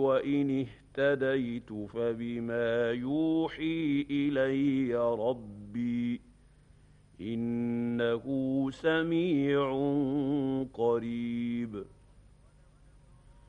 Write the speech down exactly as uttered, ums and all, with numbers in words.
وإن اهتديت فبما يوحي إلي ربي إنه سميع